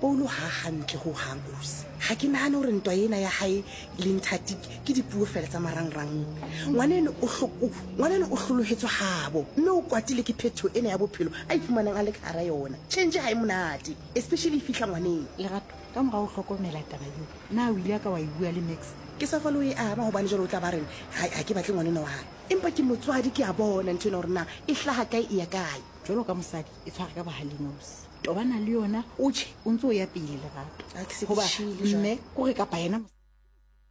Paulo ha hantle ho hang ausi. Ha ke nahane hore ntwa ena ya hae le Nthati ke dipuo fela tsa marangrang. Ngwaneno o hlolohetswe habo, mme o kwatile ke phetho ena ya bophelo a ifumanang a le ka hara yona. Change ha e monate, especially fihla ngwaneng. Lerato ka mora ho hlokomela taba eo, na o ile ka wa bua le Max? Ke sa falo e ama hobane jalo o tla ba reng ha ke batle ngwaneno wa hae. Empa ke motswadi ke a bona ntho ena hore na e hlaha kae e ya kae. Jwalo ka mosadi e tshware ka bahaleng ausi. Tobana le yona o ntso o ya pele Lerato. Ha ke se Hoba tshile jwale. mme kore kapa yena